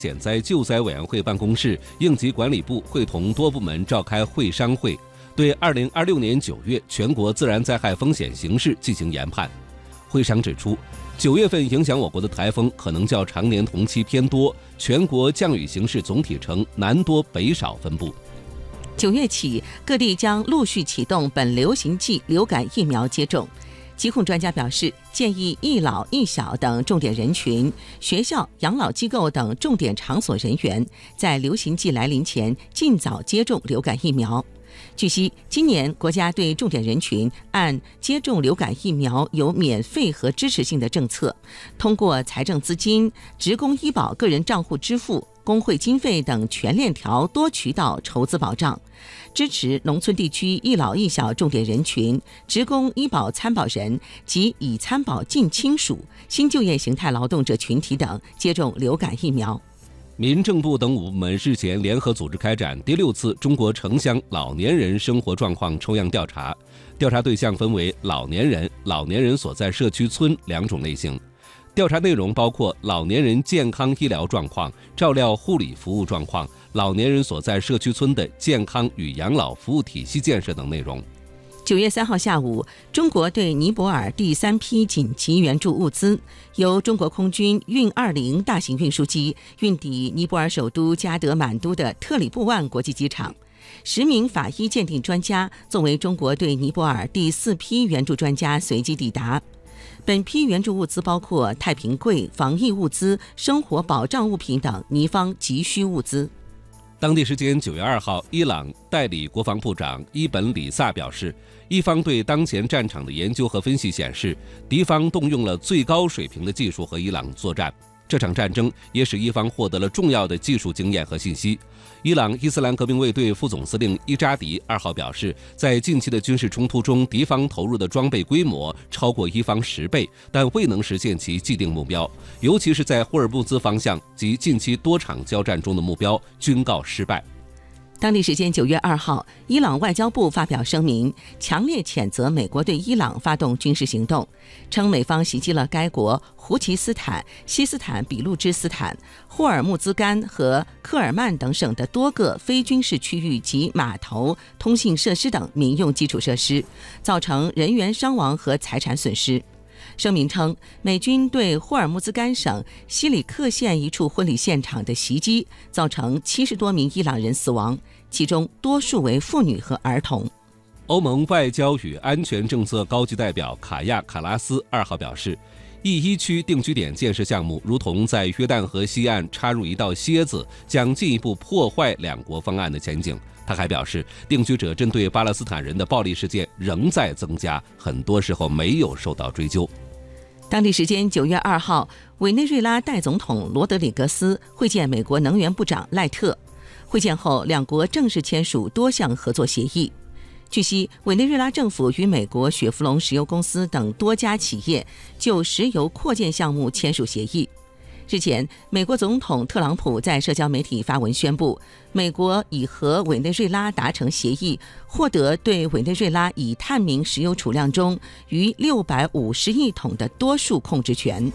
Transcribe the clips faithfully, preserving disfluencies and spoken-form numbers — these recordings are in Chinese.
减灾救灾委员会办公室、应急管理部会同多部门召开会商会，对二零二六年九月全国自然灾害风险形势进行研判。会商指出，九月份影响我国的台风可能较常年同期偏多，全国降雨形势总体呈南多北少分布。 九月起，各地将陆续启动本流行季流感疫苗接种。疾控专家表示，建议一老一小等重点人群、学校、养老机构等重点场所人员，在流行季来临前尽早接种流感疫苗。据悉，今年国家对重点人群按接种流感疫苗有免费和支持性的政策，通过财政资金、职工医保个人账户支付、工会经费等全链条多渠道筹资保障，支持农村地区一老一小重点人群、职工医保参保人及已参保近亲属、新就业形态劳动者群体等接种流感疫苗。 民政部等五部门日前联合组织开展第六次中国城乡老年人生活状况抽样调查，调查对象分为老年人、老年人所在社区村两种类型。调查内容包括老年人健康医疗状况、照料护理服务状况、老年人所在社区村的健康与养老服务体系建设等内容。 九月三号下午，中国对尼泊尔第三批紧急援助物资由中国空军运二零大型运输机运抵尼泊尔首都加德满都的特里布万国际机场。十名法医鉴定专家作为中国对尼泊尔第四批援助专家随即抵达。本批援助物资包括太平柜、防疫物资、生活保障物品等尼方急需物资。 当地时间九月二号，伊朗代理国防部长伊本里萨表示，伊方对当前战场的研究和分析显示，敌方动用了最高水平的技术和伊朗作战。这场战争也使伊方获得了重要的技术经验和信息。伊朗伊斯兰革命卫队副总司令伊扎迪二号表示，在近期的军事冲突中，敌方投入的装备规模超过伊方十倍，但未能实现其既定目标，尤其是在霍尔木兹方向及近期多场交战中的目标均告失败。 当地时间九月二号，伊朗外交部发表声明，强烈谴责美国对伊朗发动军事行动，称美方袭击了该国胡奇斯坦、西斯坦比路支斯坦、霍尔木兹干和克尔曼等省的多个非军事区域及码头、通信设施等民用基础设施，造成人员伤亡和财产损失。声明称，美军对霍尔木兹干省西里克县一处婚礼现场的袭击，造成七十多名伊朗人死亡，其中多数为妇女和儿童。 欧盟外交与安全政策高级代表卡亚卡拉斯二号表示，E 一区定居点建设项目如同在约旦河西岸插入一道楔子，将进一步破坏两国方案的前景。他还表示，定居者针对巴勒斯坦人的暴力事件仍在增加，很多时候没有受到追究。 当地时间九月二号，委内瑞拉代总统罗德里格斯会见美国能源部长赖特。会见后，两国正式签署多项合作协议。据悉，委内瑞拉政府与美国雪佛龙石油公司等多家企业就石油扩建项目签署协议。日前，美国总统特朗普在社交媒体发文宣布，美国已和委内瑞拉达成协议，获得对委内瑞拉已探明石油储量中逾六百五十亿桶的多数控制权。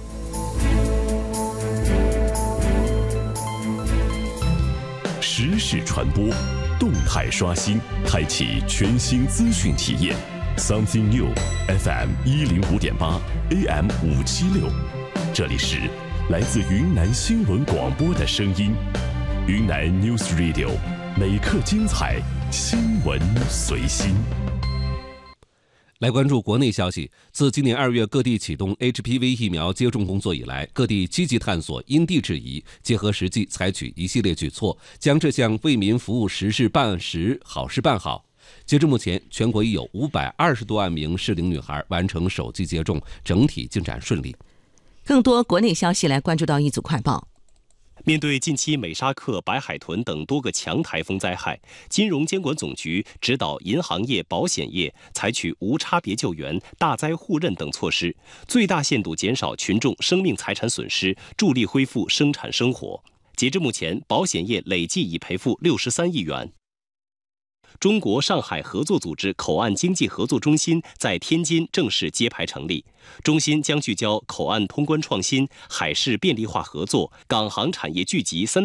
时事传播，动态刷新，开启全新资讯体验。Something New F M 一零五点八 A M 五七六，这里是来自云南新闻广播的声音，云南 News Radio， 每刻精彩，新闻随心。 来关注国内消息，自今年二月各地启动 H P V 疫苗接种工作以来，各地积极探索因地制宜，结合实际采取一系列举措，将这项为民服务实事办实，好事办好。截至目前，全国已有五百二十多万名适龄女孩完成首剂接种，整体进展顺利。 更多国内消息来关注到一组快报。 面对近期美沙克、白海豚等多个强台风灾害，金融监管总局指导银行业、保险业采取无差别救援、大灾互认等措施，最大限度减少群众生命财产损失，助力恢复生产生活。截至目前，保险业累计已赔付六十三亿元。 中国上海合作组织口岸经济合作中心在天津正式揭牌成立。中心将聚焦口岸通关创新、海事便利化合作、港航产业聚集三